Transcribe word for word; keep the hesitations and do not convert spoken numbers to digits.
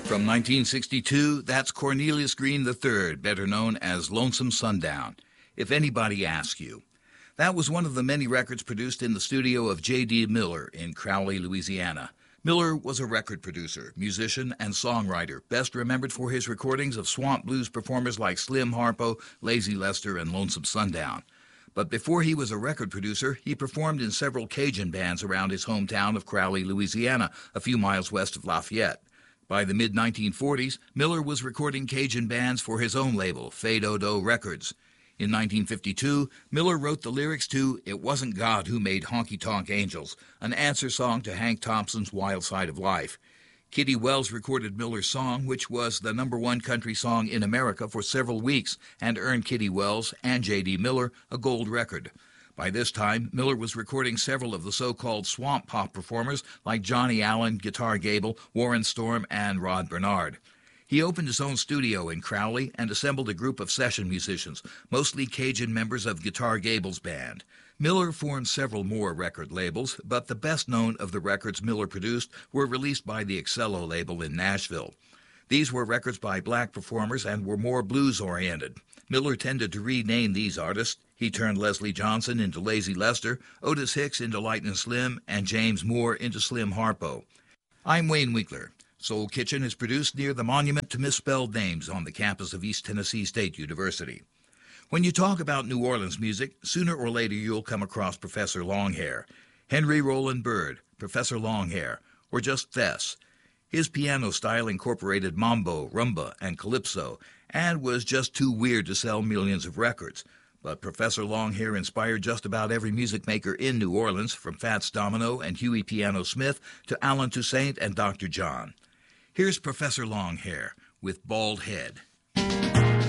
From nineteen sixty-two, that's Cornelius Green the third, better known as Lonesome Sundown, If Anybody Asks You. That was one of the many records produced in the studio of J D. Miller in Crowley, Louisiana. Miller was a record producer, musician, and songwriter, best remembered for his recordings of swamp blues performers like Slim Harpo, Lazy Lester, and Lonesome Sundown. But before he was a record producer, he performed in several Cajun bands around his hometown of Crowley, Louisiana, a few miles west of Lafayette. By the mid nineteen forties, Miller was recording Cajun bands for his own label, Fade-O-Do Records. In nineteen fifty-two, Miller wrote the lyrics to It Wasn't God Who Made Honky Tonk Angels, an answer song to Hank Thompson's Wild Side of Life. Kitty Wells recorded Miller's song, which was the number one country song in America for several weeks and earned Kitty Wells and J D. Miller a gold record. By this time, Miller was recording several of the so-called swamp pop performers like Johnny Allen, Guitar Gable, Warren Storm, and Rod Bernard. He opened his own studio in Crowley and assembled a group of session musicians, mostly Cajun members of Guitar Gable's band. Miller formed several more record labels, but the best known of the records Miller produced were released by the Excello label in Nashville. These were records by black performers and were more blues-oriented. Miller tended to rename these artists. He turned Leslie Johnson into Lazy Lester, Otis Hicks into Lightnin' Slim, and James Moore into Slim Harpo. I'm Wayne Winkler. Soul Kitchen is produced near the Monument to Misspelled Names on the campus of East Tennessee State University. When you talk about New Orleans music, sooner or later you'll come across Professor Longhair, Henry Roland Bird, Professor Longhair, or just Fess. His piano style incorporated mambo, rumba, and calypso, and was just too weird to sell millions of records. But Professor Longhair inspired just about every music maker in New Orleans, from Fats Domino and Huey Piano Smith to Alan Toussaint and Doctor John. Here's Professor Longhair with Bald Head.